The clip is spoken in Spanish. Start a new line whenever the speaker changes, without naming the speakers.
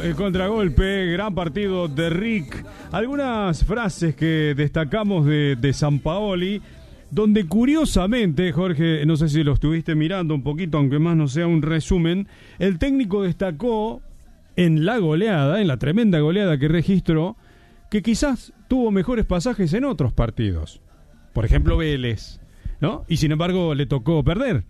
contragolpe, gran partido de Rick. Algunas frases que destacamos de Sampaoli, donde curiosamente, Jorge, no sé si lo estuviste mirando un poquito, aunque más no sea un resumen, el técnico destacó en la goleada, en la tremenda goleada que registró, que quizás tuvo mejores pasajes en otros partidos. Por ejemplo, Vélez, ¿no? Y sin embargo le tocó perder.